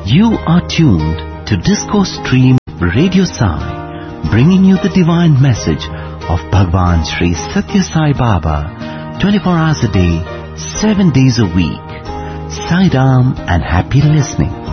You are tuned to Disco Stream Radio Sai, bringing you the divine message of Bhagwan Sri Satya Sai Baba, 24 hours a day, 7 days a week. Sai Ram and happy listening.